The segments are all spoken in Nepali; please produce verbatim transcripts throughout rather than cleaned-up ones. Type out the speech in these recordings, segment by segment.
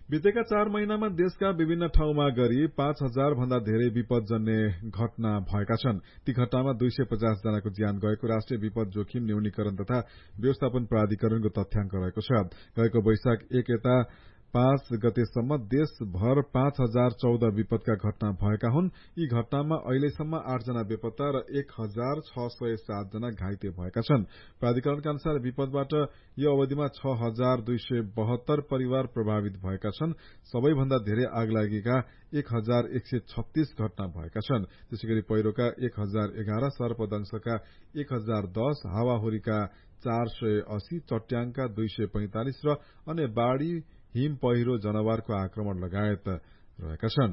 बितेका चार महिनामा देशका विभिन्न ठाउँमा गरी पाँच हजार भन्दा धेरै विपदजन्य घटना भएका छन्। ती घटनामा दुई सय पचास जनाको ज्यान गएको राष्ट्रिय विपद जोखिम न्यूनीकरण तथा व्यवस्थापन प्राधिकरणको तथ्याङ्क रहेको छ। गएको वैशाख एक यता पाँच गतेसम्म देशभर पाँच हजार चौध विपदका घटना भएका हुन्। यी घटनामा अहिलेसम्म आठजना बेपत्ता र एक हजार छ सय सात जना घाइते भएका छन्। प्राधिकरणका अनुसार विपदबाट यो अवधिमा छ हजार दुई सय बहत्तर परिवार प्रभावित भएका छन्। सबैभन्दा धेरै आगलागीका एक हजार एक सय छत्तीस घटना भएका छन्। त्यसैगरी पहिरोका एक हजार एघार, सर्पदंशका एक हजार दस, हावाहुरीका चार सय अस्सी, चट्याङका दुई सय पैंतालिस र अन्य बाढ़ी, हिम पहिरो, जनावरको आक्रमण लगायत रहेका छन्।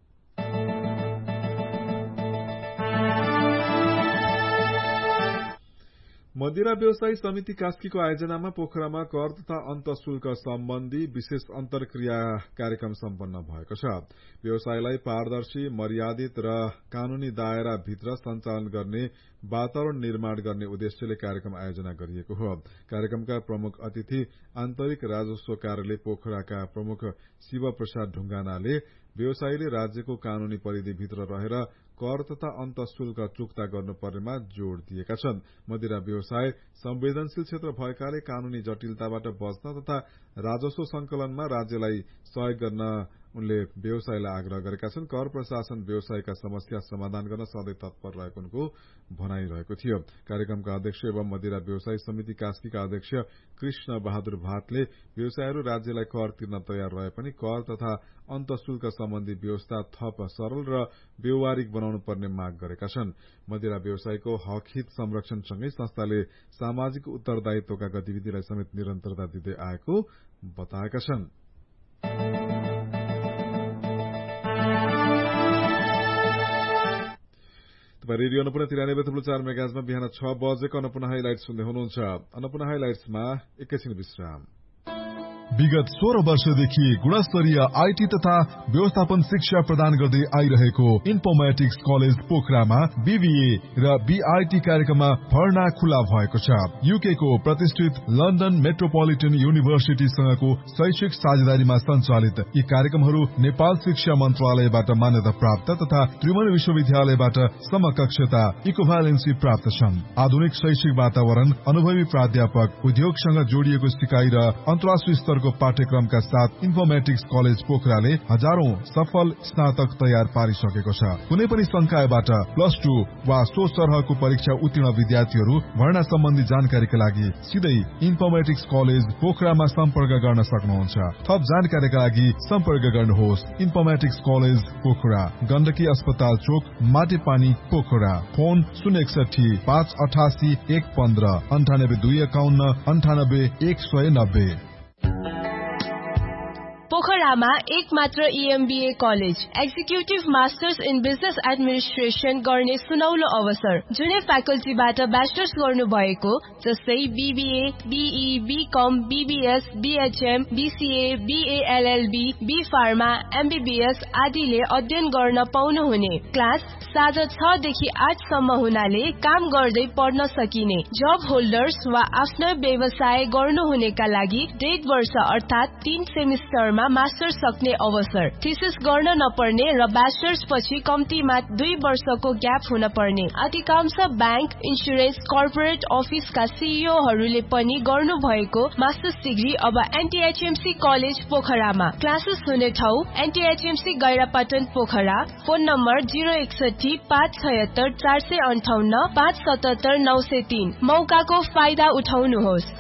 मदिरा व्यवसायी समिति कास्कीको आयोजनामा पोखरामा कर तथा अन्त शुल्क सम्बन्धी विशेष अन्तर्क्रिया कार्यक्रम सम्पन्न भएको छ। व्यवसायलाई पारदर्शी, मर्यादित र कानूनी दायरा भित्र सञ्चालन गर्ने वातावरण निर्माण गर्ने उद्देश्यले कार्यक्रम आयोजना गरिएको हो। कार्यक्रमका प्रमुख अतिथि आन्तरिक राजस्व कार्यालय पोखराका प्रमुख शिव प्रसाद ढुंगानाले व्यवसायीले राज्यको कानूनी परिधिभित्र रहेर कर तथा अन्त शुल्क चुक्ता गर्नुपर्नेमा जोड़ दिएका छन्। मदिरा व्यवसाय संवेदनशील क्षेत्र भएकाले कानूनी जटिलताबाट बच्न तथा राजस्व संकलनमा राज्यलाई सहयोग गर्न उनले व्यवसायलाई आग्रह गरेका छन्। कर प्रशासन व्यवसायका समस्या समाधान गर्न सधैँ तत्पर रहेको उनको भनाइरहेको थियो। कार्यक्रमका अध्यक्ष एवं मदिरा व्यवसायी समिति कास्कीका अध्यक्ष कृष्ण बहादुर भातले व्यवसायहरू राज्यलाई कर तिर्न तयार रहे पनि कर तथा अन्त शुल्क सम्बन्धी व्यवस्था थप सरल र व्यवहारिक बनाउनु पर्ने माग गरेका छन्। मदिरा व्यवसायको हक हित संरक्षणसँगै संस्थाले सामाजिक उत्तरदायित्वका गतिविधिलाई समेत निरन्तरता दिँदै आएको बताएका छन्। रेडियो अन्नपूर्ण तिरानब्बे थुप्रो चार मेगाजमा बिहान छ बजेको अन्नपूर्ण हाइलाइट सुन्दै हुनुहुन्छ। अन्नपूर्ण हाइलाइट्समा एकैछिन विश्राम। विगत सोह्र वर्षदेखि गुणस्तरीय आईटी तथा व्यवस्थापन शिक्षा प्रदान गर्दै आइरहेको इन्फर्मेटिक्स कलेज पोखरामा बीबीए र बीआईटी कार्यक्रममा भर्ना खुला भएको छ। यूके को प्रतिष्ठित लन्डन मेट्रोपोलिटन युनिभर्सिटीसँगको शैक्षिक साझेदारीमा सञ्चालित यी कार्यक्रमहरू नेपाल शिक्षा मन्त्रालयबाट मान्यता प्राप्त तथा त्रिभुवन विश्वविद्यालयबाट समकक्षता इक्विभ्यालेन्सी प्राप्त छन्। आधुनिक शैक्षिक वातावरण, अनुभवी प्राध्यापक, उद्योगसँग जोडिएको सिकाइ र अन्तर्राष्ट्रिय स्तर पाठ्यक्रमका साथ इन्फर्मेटिक्स कलेज पोखराले हजारौं सफल स्नातक तयार पारिसकेको छ। कुनै पनि संकायबाट प्लस टू वा सो सरहको परीक्षा उत्तीर्ण विद्यार्थीहरू भर्ना सम्बन्धी जानकारीका लागि सिधै इन्फर्मेटिक्स कलेज पोखरामा सम्पर्क गर्न सक्नुहुन्छ। थप जानकारीका लागि सम्पर्क गर्नुहोस् इन्फर्मेटिक्स कलेज पोखरा, गण्डकी अस्पताल चोक, माटेपानी पोखरा। फोन शून्य एकसठी पाँच अठासी एक पन्ध्र अन्ठानब्बे दुई एकाउन्न अन्ठानब्बे एक सय नब्बे। पोखरामा एक मात्र ईएमबीए college, executive masters in business administration गर्ने सुनौलो अवसर। जुनै फ्याकल्टीबाट ब्याचलर्स गर्नु भएको जस्तै BBA, be, become, BBS, BHM, BCA, BLLB, be pharma, MBBS आदिले अध्ययन गर्न पाउनुहुने। क्लास साँझ छ देखि आठ सम्म हुनाले काम गर्दै पढ्न सकिने। जब होल्डर्स वा आफ्नो व्यवसाय गर्नुहुनेका लागि डेढ वर्ष अर्थात तीन सेमिस्टरमा मास्टर्स सक्ने अवसर। थीसिस गर्न नपर्ने र ब्याचलर्स पछि कम्तीमा दुई वर्षको ग्याप हुन पर्ने। अधिकांश बैंक, इन्सुरेन्स, कर्पोरेट अफिसका सीईओहरूले पनि गर्नु भएको मास्टर्स डिग्री अब एनटीएचएमसी कलेज पोखरामा। क्लासेस हुने ठाउँ एनटीएचएमसी गैरापाटन पोखरा। फोन नम्बर जिरो एकसठी पाँच छयत्तर चार सय अन्ठाउन्न पाँच सतहत्तर नौ सय तीन। मौकाको फाइदा उठाउनुहोस्।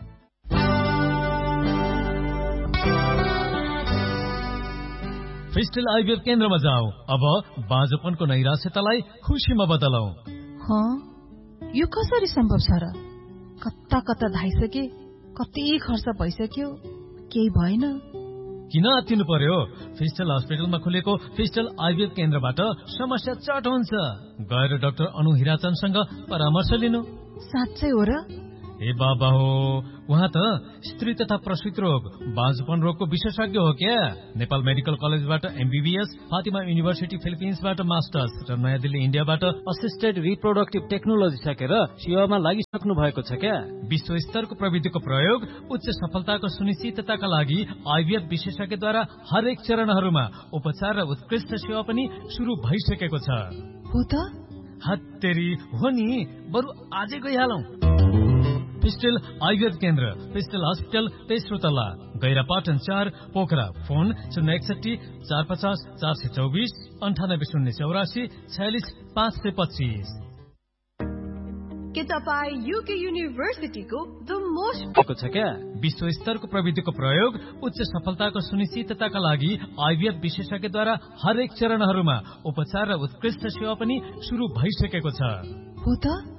फेस्टल आइभीएफ केन्द्रमा जाऊ। अब बाँझोपनको नैराश्यतालाई खुसीमा बदलौ। हाँ, यो कसरी सम्भव छ र? कता कता धाइसके, कति खर्च भइसक्यो, केही भएन। किन आत्तिनु पर्यो? फेस्टल हस्पिटलमा खुलेको फेस्टल आइभीएफ केन्द्रबाट समस्या चट हुन्छ। गएर डाक्टर अनु हिराचन्दसँग परामर्श लिनु। साँच्चै हो र? ए बाबा हो, उहाँ त स्त्री तथा प्रसूति रोग बाँझपन रोगको विशेषज्ञ हो क्या? नेपाल मेडिकल कलेजबाट एमबीबीएस, फातिमा युनिभर्सिटी फिलिपिन्सबाट मास्टर्स र नयाँ दिल्ली इन्डियाबाट असिस्टेड रिप्रोडक्टिभ टेक्नोलोजी सकेर सेवामा लागिसक्नु भएको छ क्या? विश्व स्तरको प्रविधिको प्रयोग उच्च सफलताको सुनिश्चितताका लागि आइभीएफ विशेषज्ञद्वारा हरेक चरणहरूमा उपचार र उत्कृष्ट सेवा पनि शुरू भइसकेको छ। हो त? हत्तेरी हो नि, बरु आजै गइहालौं। फिस्टल आइभीएफ केन्द्र, फिस्टल हस्पिटल, तेस्रो तल्ला, गैरापाटन चार, पोखरा। फोन शून्य एकसठी चार पचास चार सय चौबिस अन्ठानब्बे शून्य चौरासी छयालिस पाँच सय पच्चिस। के तपाईँ युके युनिभर्सिटीको द मोस्ट छ क्या? विश्व स्तरको प्रविधिको प्रयोग उच्च सफलताको सुनिश्चितताका लागि आइभीएफ विशेषज्ञद्वारा हरेक चरणहरूमा उपचार र उत्कृष्ट सेवा पनि शुरू भइसकेको छ। हो त?